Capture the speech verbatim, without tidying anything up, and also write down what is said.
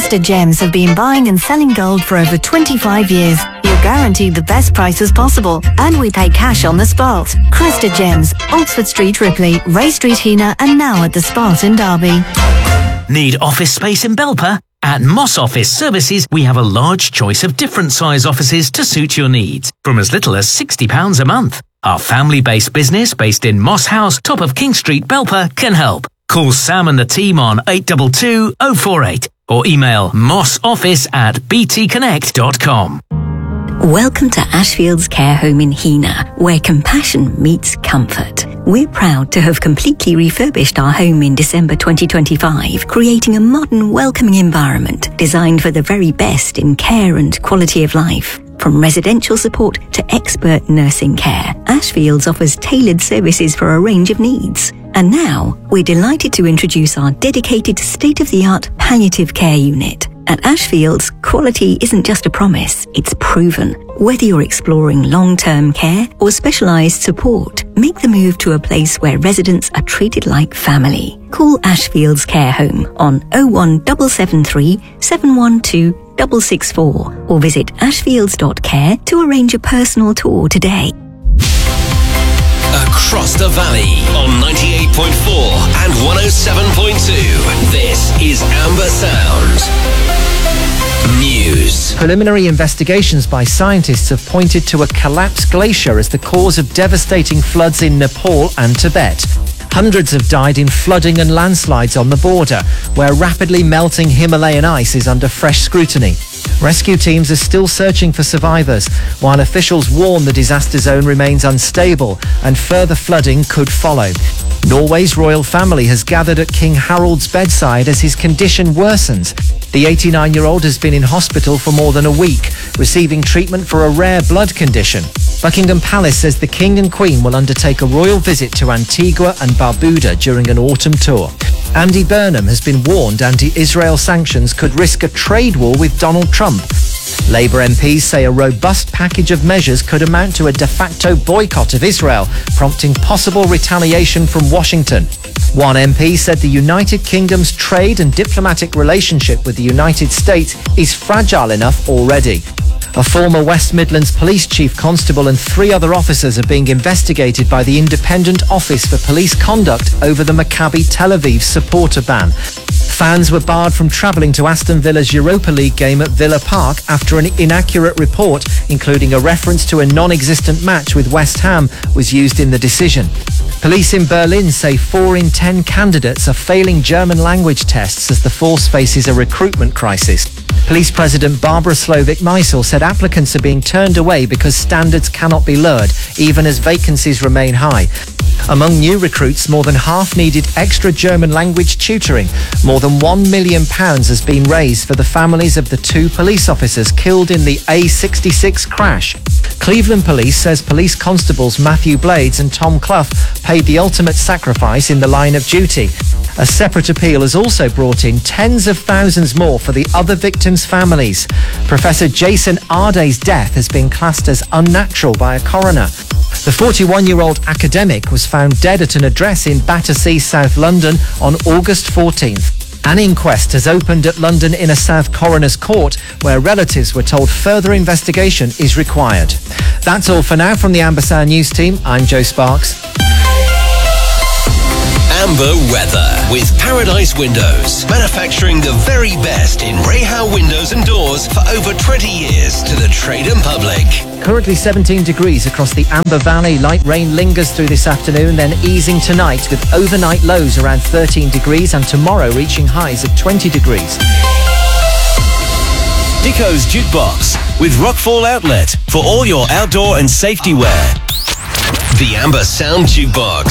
Cresta Gems have been buying and selling gold for over twenty-five years. You're guaranteed the best prices possible, and we pay cash on the spot. Cresta Gems, Oxford Street, Ripley, Ray Street, Hena, and now at the Spot in Derby. Need office space in Belper? At Moss Office Services, we have a large choice of different size offices to suit your needs, from as little as sixty pounds a month. Our family-based business, based in Moss House, top of King Street, Belper, can help. Call Sam and the team on eight two two, oh four eight or email mossoffice at b t connect dot com. Welcome to Ashfields Care Home in Hena, where compassion meets comfort. We're proud to have completely refurbished our home in December twenty twenty-five, creating a modern, welcoming environment designed for the very best in care and quality of life. From residential support to expert nursing care, Ashfields offers tailored services for a range of needs. And now, we're delighted to introduce our dedicated state-of-the-art palliative care unit. At Ashfields, quality isn't just a promise, it's proven. Whether you're exploring long-term care or specialised support, make the move to a place where residents are treated like family. Call Ashfields Care Home on oh one seven seven three, seven one two, six six four or visit ashfields dot care to arrange a personal tour today. Across the valley on ninety-eight point four and one oh seven point two. This is Amber Sound News. Preliminary investigations by scientists have pointed to a collapsed glacier as the cause of devastating floods in Nepal and Tibet. Hundreds have died in flooding and landslides on the border, where rapidly melting Himalayan ice is under fresh scrutiny. Rescue teams are still searching for survivors, while officials warn the disaster zone remains unstable and further flooding could follow. Norway's royal family has gathered at King Harold's bedside as his condition worsens. The eighty-nine-year-old has been in hospital for more than a week, receiving treatment for a rare blood condition. Buckingham Palace says the King and Queen will undertake a royal visit to Antigua and Barbuda during an autumn tour. Andy Burnham has been warned anti-Israel sanctions could risk a trade war with Donald Trump. Labour M Ps say a robust package of measures could amount to a de facto boycott of Israel, prompting possible retaliation from Washington. One M P said the United Kingdom's trade and diplomatic relationship with the United States is fragile enough already. A former West Midlands Police Chief Constable and three other officers are being investigated by the Independent Office for Police Conduct over the Maccabi Tel Aviv supporter ban. Fans were barred from travelling to Aston Villa's Europa League game at Villa Park after an inaccurate report, including a reference to a non-existent match with West Ham, was used in the decision. Police in Berlin say four in ten candidates are failing German language tests as the force faces a recruitment crisis. Police President Barbara Slovic-Meisel said applicants are being turned away because standards cannot be lowered, even as vacancies remain high. Among new recruits, more than half needed extra German language tutoring. More than one million pounds has been raised for the families of the two police officers killed in the A sixty-six crash. Cleveland Police says police constables Matthew Blades and Tom Clough paid the ultimate sacrifice in the line of duty. A separate appeal has also brought in tens of thousands more for the other victims' families. Professor Jason Arday's death has been classed as unnatural by a coroner. The forty-one-year-old academic was found dead at an address in Battersea, South London on August fourteenth. An inquest has opened at London Inner South Coroner's Court, where relatives were told further investigation is required. That's all for now from the Amber Sound News team. I'm Joe Sparks. Amber weather with Paradise Windows, manufacturing the very best in Rahal windows and doors for over twenty years to the trade and public. Currently seventeen degrees across the Amber Valley. Light rain lingers through this afternoon, then easing tonight with overnight lows around thirteen degrees and tomorrow reaching highs of twenty degrees. Dico's Jukebox with Rockfall Outlet for all your outdoor and safety wear. The Amber Sound Jukebox